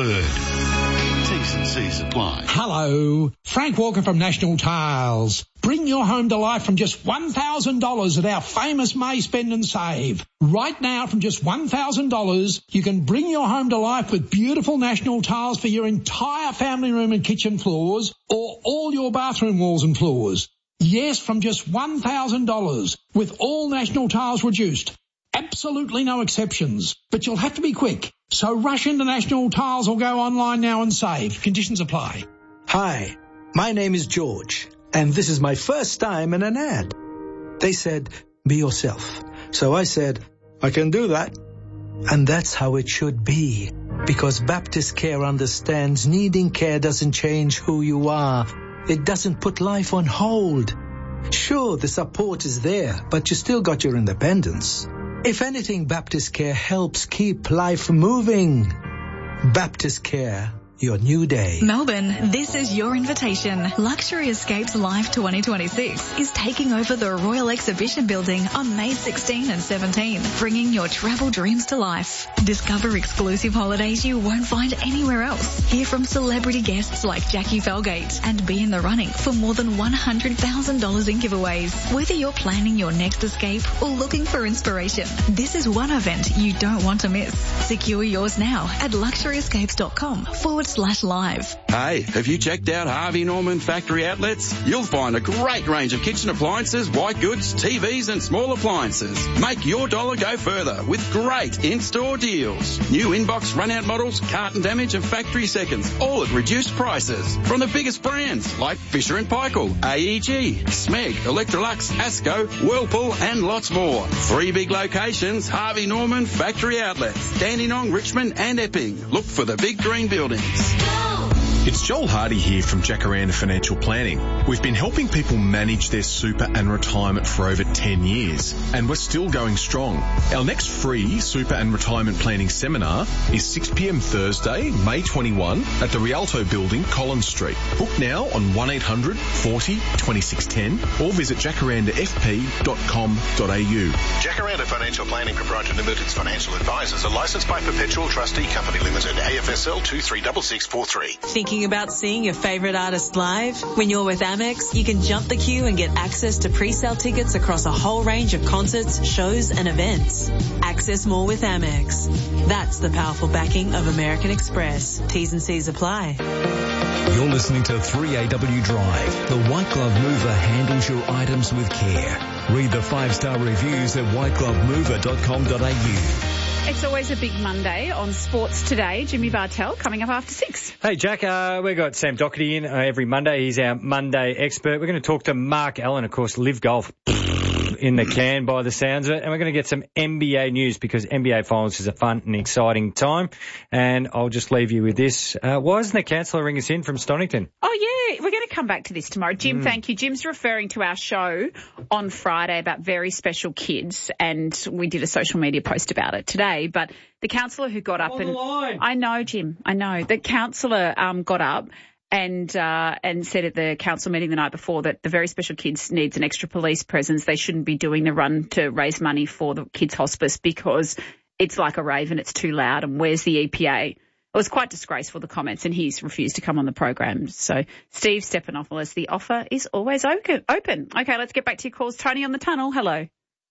Globird. T's and C's apply. Hello, Frank Walker from National Tiles. Bring your home to life from just one thousand dollars at our famous May Spend and Save. Right now, from just one thousand dollars, you can bring your home to life with beautiful National Tiles for your entire family room and kitchen floors or all your bathroom walls and floors. Yes, from just one thousand dollars with all National Tiles reduced. Absolutely no exceptions, but you'll have to be quick. So rush into National Tiles or go online now and save. Conditions apply. Hi, my name is George, and this is my first time in an ad. They said, be yourself. So I said, I can do that. And that's how it should be, because Baptist Care understands needing care doesn't change who you are. It doesn't put life on hold. Sure, the support is there, but you still got your independence. If anything, Baptist Care helps keep life moving. Baptist Care, your new day. Melbourne, this is your invitation. Luxury Escapes Live twenty twenty-six is taking over the Royal Exhibition Building on May sixteenth and seventeenth, bringing your travel dreams to life. Discover exclusive holidays you won't find anywhere else. Hear from celebrity guests like Jackie Felgate and be in the running for more than one hundred thousand dollars in giveaways. Whether you're planning your next escape or looking for inspiration, this is one event you don't want to miss. Secure yours now at luxury escapes dot com forward slash live. Hey, have you checked out Harvey Norman Factory Outlets? You'll find a great range of kitchen appliances, white goods, T Vs and small appliances. Make your dollar go further with great in-store deals. New inbox run-out models, carton damage and factory seconds, all at reduced prices. From the biggest brands like Fisher and Paykel, A E G, Smeg, Electrolux, Asco, Whirlpool and lots more. Three big locations, Harvey Norman Factory Outlets, Dandenong, Richmond and Epping. Look for the big green buildings. It's Joel Hardy here from Jacaranda Financial Planning. We've been helping people manage their super and retirement for over ten years, and we're still going strong. Our next free super and retirement planning seminar is six p.m. Thursday, May twenty-first at the Rialto Building, Collins Street. Book now on one eight hundred forty twenty-six ten or visit jacaranda f p dot com dot a u. Jacaranda Financial Planning Proprietary Limited's financial advisors are licensed by Perpetual Trustee Company Limited, A F S L two three six six four three. Thinking about seeing your favourite artist live? When you're with Amex, you can jump the queue and get access to pre-sale tickets across a whole range of concerts, shows and events. Access more with Amex. That's the powerful backing of American Express. T's and C's apply. You're listening to three A W Drive. The White Glove Mover handles your items with care. Read the five-star reviews at white glove mover dot com dot a u. It's always a big Monday on Sports Today. Jimmy Bartell coming up after six. Hey, Jack, uh, we've got Sam Doherty in uh, every Monday. He's our Monday expert. We're going to talk to Mark Allen, of course, Live Golf in the can by the sounds of it. And we're going to get some N B A news because N B A Finals is a fun and exciting time. And I'll just leave you with this. Uh, why isn't the councillor ring us in from Stonington? Oh, yeah. We're going to come back to this tomorrow. Jim, Mm. thank you. Jim's referring to our show on Friday about very special kids, and we did a social media post about it today. But the councillor who got up On and... the line. I know, Jim. I know. The councillor um, got up and uh, and said at the council meeting the night before that the very special kids needs an extra police presence. They shouldn't be doing the run to raise money for the kids' hospice because it's like a rave and it's too loud, and where's the E P A? It was quite disgraceful, the comments, and he's refused to come on the program. So Steve Stephanopoulos, the offer is always open. open. Okay, let's get back to your calls. Tony on the tunnel, hello.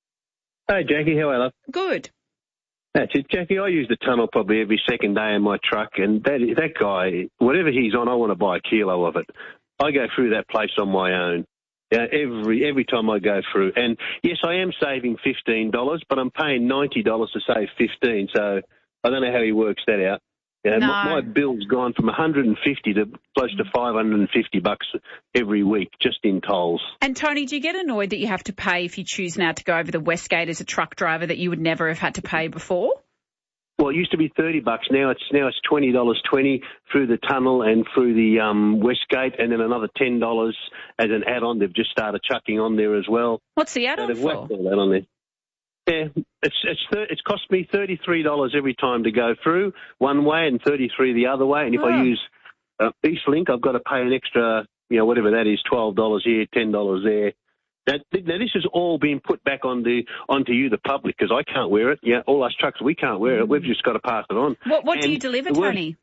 Hey, Jackie, how are you? Good. That's it, Jackie. I use the tunnel probably every second day in my truck, and that that guy, whatever he's on, I want to buy a kilo of it. I go through that place on my own. Yeah, every every time I go through. And yes, I am saving fifteen dollars, but I'm paying ninety dollars to save fifteen dollars, so I don't know how he works that out. Yeah, No. my, my bill's gone from one hundred fifty to close to five hundred fifty bucks every week just in tolls. And Tony, do you get annoyed that you have to pay if you choose now to go over the Westgate as a truck driver that you would never have had to pay before? Well, it used to be thirty bucks. Now it's now it's twenty dollars twenty through the tunnel and through the um, Westgate, and then another ten dollars as an add-on. They've just started chucking on there as well. What's the add-on So they've for? whacked all that on there. Yeah, it's it's thir- it's cost me thirty-three dollars every time to go through one way and thirty-three the other way. And if Oh. I use uh, Eastlink, I've got to pay an extra, you know, whatever that is, twelve dollars here, ten dollars there. That, now, this has all been put back on the, onto you, the public, because I can't wear it. Yeah, all us trucks, we can't wear it. We've just got to pass it on. What, what do And you deliver, the worst- Tony?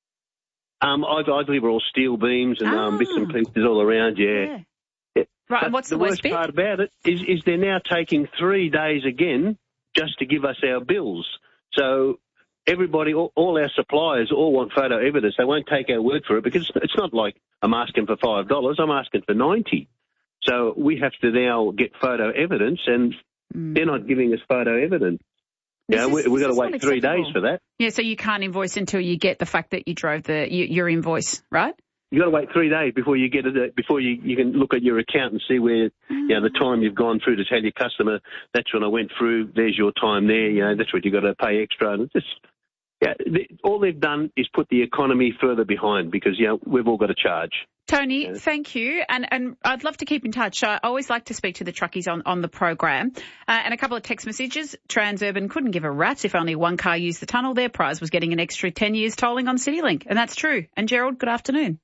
Um, I, I deliver all steel beams and um, bits and pieces all around, yeah. Yeah. Yeah. Right, But and what's the the worst worst bit? part about it is, is they're now taking three days again just to give us our bills. So everybody, all, all our suppliers all want photo evidence. They won't take our word for it because it's not like I'm asking for five dollars. I'm asking for ninety. So we have to now get photo evidence, and they're not giving us photo evidence. This Yeah, is- we, we've got this to is wait three unacceptable. days for that. Yeah, so you can't invoice until you get the fact that you drove the your, your invoice, right? You've got to wait three days before you get it, before you, you can look at your account and see where, you know, the time you've gone through to tell your customer, that's when I went through, there's your time there, you know, that's what you've got to pay extra. And it's just, yeah, the, all they've done is put the economy further behind because, you know, we've all got to charge. Tony, thank you. And and I'd love to keep in touch. I always like to speak to the truckies on, on the program. Uh, and a couple of text messages. Transurban couldn't give a rat's if only one car used the tunnel. Their prize was getting an extra ten years tolling on CityLink. And that's true. And Gerald, good afternoon.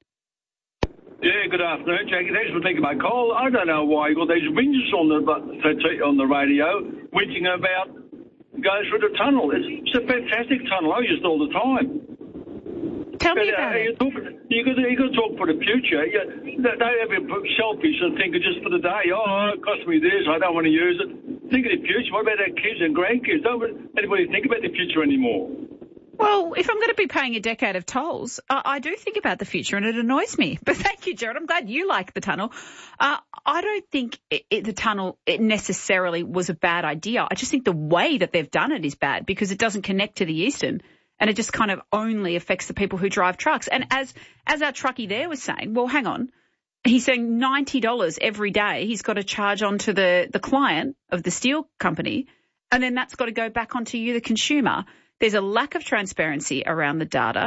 Yeah, good afternoon, Jackie. Thanks for taking my call. I don't know why you got these whinges on the on the radio, whinging about going through the tunnel. It's, it's a fantastic tunnel. I use it all the time. Tell me but, about uh, it. You talk, you got you got to talk for the future. You, they don't have you put selfish and think of just for the day. Oh, it cost me this. I don't want to use it. Think of the future. What about our kids and grandkids? Don't anybody think about the future anymore? Well, if I'm going to be paying a decade of tolls, I, I do think about the future, and it annoys me. But thank you, Gerald. I'm glad you like the tunnel. Uh, I don't think it, it, the tunnel it necessarily was a bad idea. I just think the way that they've done it is bad because it doesn't connect to the Eastern, and it just kind of only affects the people who drive trucks. And as as our truckie there was saying, well, hang on. He's saying ninety dollars every day he's got to charge onto the, the client of the steel company, and then that's got to go back onto you, the consumer. There's a lack of transparency around the data,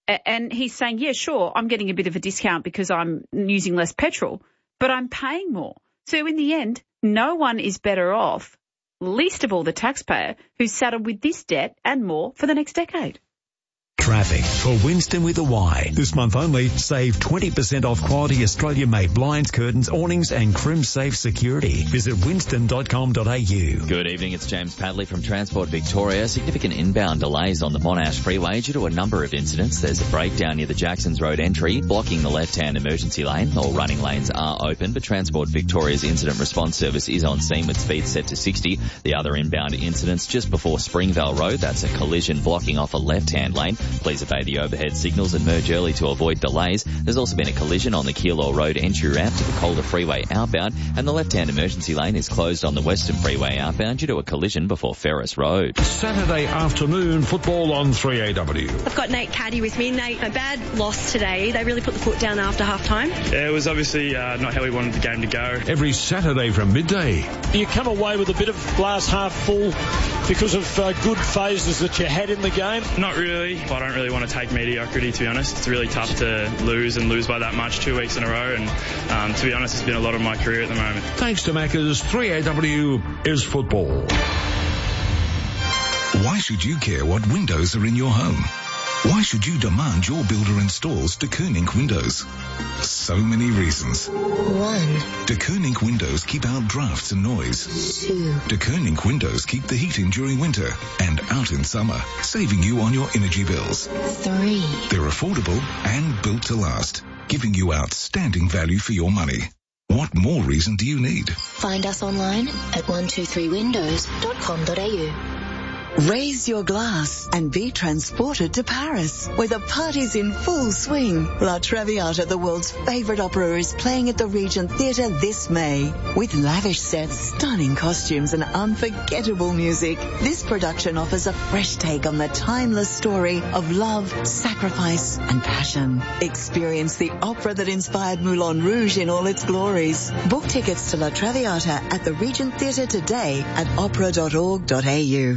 A- and he's saying, yeah, sure, I'm getting a bit of a discount because I'm using less petrol, but I'm paying more. So in the end, no one is better off, least of all the taxpayer, who's saddled with this debt and more for the next decade. Traffic for Winston with a Y. This month only, save twenty percent off quality Australia-made blinds, curtains, awnings and Crim-Safe security. Visit winston dot com dot a u. Good evening, it's James Padley from Transport Victoria. Significant inbound delays on the Monash Freeway due to a number of incidents. There's a breakdown near the Jacksons Road entry, blocking the left-hand emergency lane. All running lanes are open, but Transport Victoria's incident response service is on scene with speed set to sixty. The other inbound incidents just before Springvale Road, that's a collision blocking off a left-hand lane. Please obey the overhead signals and merge early to avoid delays. There's also been a collision on the Keilor Road entry ramp to the Calder Freeway outbound, and the left-hand emergency lane is closed on the Western Freeway outbound due to a collision before Ferris Road. Saturday afternoon football on three A W. I've got Nate Caddy with me. Nate, a bad loss today. They really put the foot down after half-time. Yeah, it was obviously uh, not how we wanted the game to go. Every Saturday from midday. You come away with a bit of glass half full because of uh, good phases that you had in the game? Not really. I don't really want to take mediocrity, to be honest. It's really tough to lose and lose by that much two weeks in a row, and um, to be honest, it's been a lot of my career at the moment. Thanks to Macca's, three A W is football. Why should you care what windows are in your home? Why should you demand your builder installs De Koning windows? So many reasons. One. De Koning windows keep out drafts and noise. Two. De Koning windows keep the heat in during winter and out in summer, saving you on your energy bills. Three. They're affordable and built to last, giving you outstanding value for your money. What more reason do you need? Find us online at one two three windows dot com dot a u. Raise your glass and be transported to Paris, where the party's in full swing. La Traviata, the world's favourite opera, is playing at the Regent Theatre this May. With lavish sets, stunning costumes and unforgettable music, this production offers a fresh take on the timeless story of love, sacrifice and passion. Experience the opera that inspired Moulin Rouge in all its glories. Book tickets to La Traviata at the Regent Theatre today at opera dot org dot a u.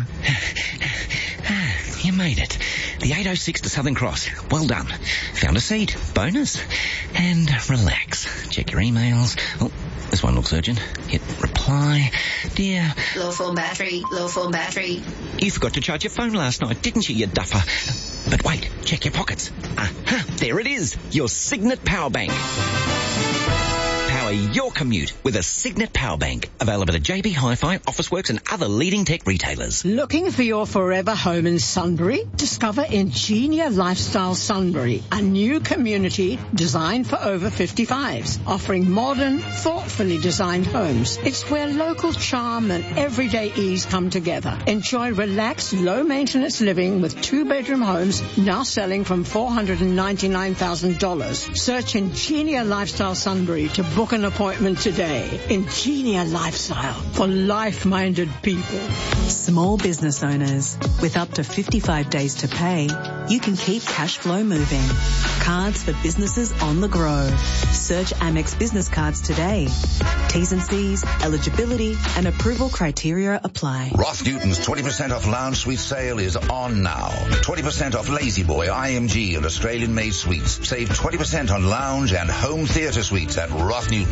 You made it. The eight oh six to Southern Cross. Well done. Found a seat. Bonus. And relax. Check your emails. Oh, this one looks urgent. Hit reply. Dear. Low phone battery. Low phone battery. You forgot to charge your phone last night, didn't you, you duffer? But wait. Check your pockets. Aha. There it is. Your Signet Power Bank. Power your commute with a Signet Power Bank. Available at J B Hi-Fi, Officeworks and other leading tech retailers. Looking for your forever home in Sunbury? Discover Ingenia Lifestyle Sunbury, a new community designed for over fifty-fives, offering modern, thoughtfully designed homes. It's where local charm and everyday ease come together. Enjoy relaxed, low-maintenance living with two-bedroom homes now selling from four hundred ninety-nine thousand dollars. Search Ingenia Lifestyle Sunbury to book an appointment today. Ingenia Lifestyle for life-minded people. Small business owners, with up to fifty-five days to pay, you can keep cash flow moving. Cards for businesses on the go. Search Amex Business Cards today. T's and C's, eligibility and approval criteria apply. Roth Newton's twenty percent off lounge suite sale is on now. twenty percent off Lazy Boy, I M G and Australian-made suites. Save twenty percent on lounge and home theatre suites at Roth Newton.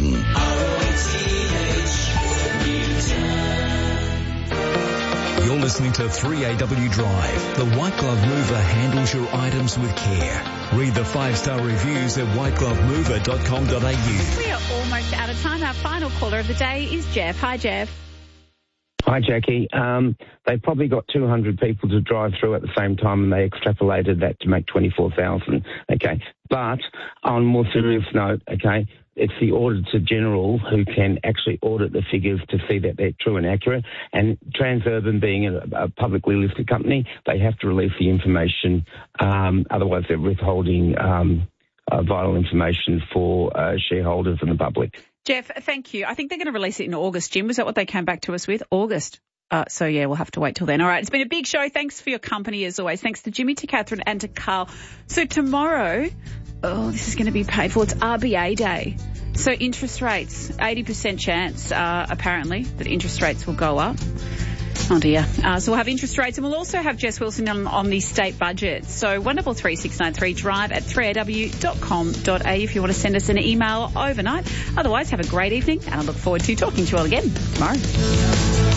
You're listening to three A W Drive. The White Glove Mover handles your items with care. Read the five-star reviews at white glove mover dot com dot a u. We are almost out of time. Our final caller of the day is Jeff. Hi, Jeff. Hi, Jackie. Um, they probably got two hundred people to drive through at the same time, and they extrapolated that to make twenty-four thousand. Okay. But on a more serious note, okay, it's the Auditor General who can actually audit the figures to see that they're true and accurate. And Transurban, being a, a publicly listed company, they have to release the information. Um, otherwise, they're withholding um, uh, vital information for uh, shareholders and the public. Jeff, thank you. I think they're going to release it in August, Jim. Was that what they came back to us with? August. Uh, so, yeah, we'll have to wait till then. All right, it's been a big show. Thanks for your company, as always. Thanks to Jimmy, to Catherine and to Carl. So tomorrow, oh, this is going to be painful. It's R B A Day. So interest rates, eighty percent chance, uh, apparently, that interest rates will go up. Oh dear. Uh, so we'll have interest rates, and we'll also have Jess Wilson on, on the state budget. So one double three six nine three drive at three a w dot com dot a u if you want to send us an email overnight. Otherwise, have a great evening, and I look forward to talking to you all again tomorrow.